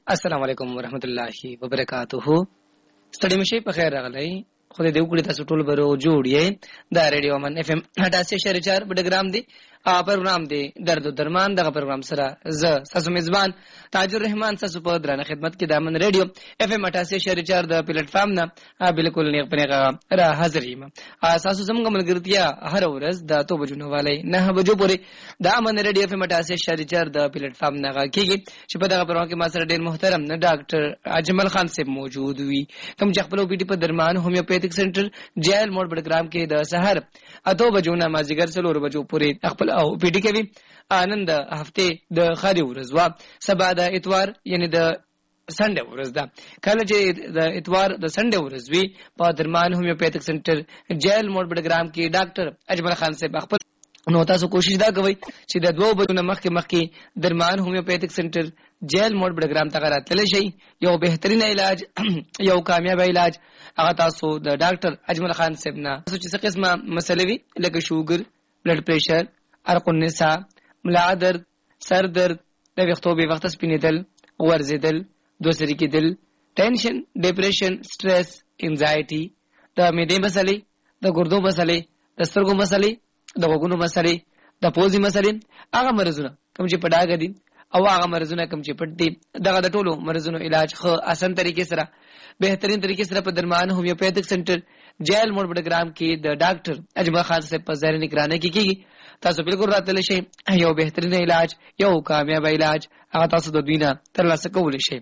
السلام علیکم ورحمت الله وبرکاتہ. ستړي مشي په خیر راغلی. خدای دې وکړي تاسو ټول برو جوړ یې. دا ریډیو من اف ام 88.4 بډګرام دی. پروګرام دی درد او درمان. دغه پروګرام سره ز تاسو میزبان تاج الرحمن تاسو په درنه خدمت کې د امن ریډیو اف ام 88.4 د پلیټ فارم نه بالکل نه پنهغه را حاضر یم. تاسو زموږ ملګرتیا هر ورځ د 2 بجو نه والي 9 بجو پورې د امن ریډیو اف ام 88.4 د پلیټ فارم نه کېږي چې په دغه پروګرام کې ما سره ډېر محترم نه ډاکټر اجمل خان صاحب موجود وي. کوم چې خپل پی ټی په درمان هومیوپیتھک سنټر جیل موډ بډګرام کې د سحر 2 بجو نه مازیګر 4 بجو پورې خپل او پی ټی کوي. نن د هفته د خاري ورځ وا سبا د اتوار یعنی د سنډه ورځ ده. کله چې د اتوار د سنډه ورځ وی په درمان هومیوپیتھک سنټر جیل موډ بډګرام کې ډاکټر اجمل خان صاحب خپل نو تاسو کوشش دا کوئ چې د 2 بجو نه مخکې درمان هومیوپیتھک سنټر جیل موډ بډګرام ته راتللی شي. یو بهترین علاج یو کامیاب علاج هغه تاسو د ډاکټر اجمل خان صاحب نه تاسو چې څه قسمه مسلې وي لکه شوګر، بلډ پریشر، ارق النساء، ملا درد، سر درد، د وختو به وخت سپینېدل، ورزیدل، دوسری کېدل، ټینشن، ډیپریشن، سټرس، انزایټي، د معدې مسلې، د ګردو مسلې، د سترګو مسلې، د وګونو مسلې، د پوزي مسلې، هغه مرزونه کوم چې پډاګ دي او هغه مرزونه کوم چې پټ دي دغه د ټولو مرزونو علاج خو آسان طریقې سره بهترین طریقې سره په درمان هومیوپیتھک سنټر جیل موډ بډګرام کې د ډاکټر اجمل خان صاحب په ظاهري نگرانۍ کې کیږي. تاسو بالکل راتلی شئ. یو بهترین علاج یو کامیاب علاج هغه تاسو د دوی نه ترلاسه کولی شئ.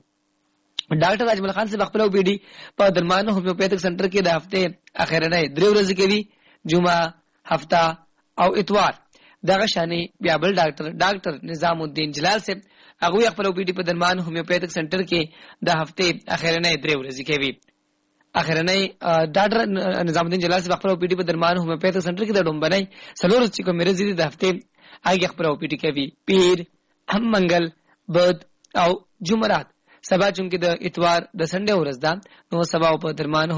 ډاکټر اجمل خان صاحب خپل او پی ډي په درمان هومیوپیتھک سنټر کې د هفته اخرنه 3 ورځې کوي، جمعه، هفته او اتوار. دغه شانې بیا بل ډاکټر نظام الدین جلال صاحب هغه خپل او پی ډي په درمان هومیوپیتھک سنټر کې د هفته اخرنه 3 ورځې کوي. اخرنه ډاکټر نظام الدین جلال صاحب خپل او پی ډي په درمان هومیوپیتھک سنټر کې د ډومبنۍ سلور چې کوم مرزي د هفته هغه خپل او پی ډي کوي پیر، هم منګل، بد او جمعرات. سبا چونکه د اتوار د سنډه ورځ ده نو سبا په درمان